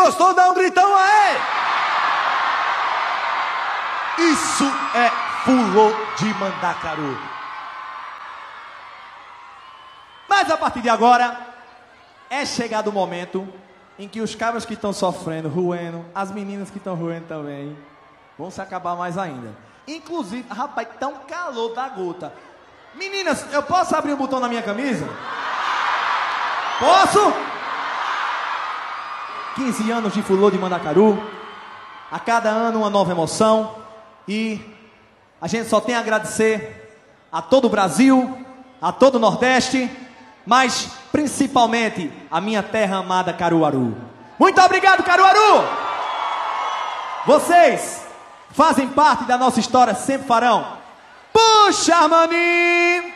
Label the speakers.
Speaker 1: gostou, dá um gritão aí! Isso é Fulô de Mandacaru. Mas a partir de agora, é chegado o momento em que os cabras que estão sofrendo, roendo, as meninas que estão roendo também, vão se acabar mais ainda. Inclusive, rapaz, tá um calor da gota. Meninas, eu posso abrir o botão na minha camisa? Posso? 15 anos de Fulô de Mandacaru. A cada ano uma nova emoção. E a gente só tem a agradecer a todo o Brasil, a todo o Nordeste, mas principalmente a minha terra amada Caruaru. Muito obrigado, Caruaru! Vocês fazem parte da nossa história, sempre farão. Puxa, maninho!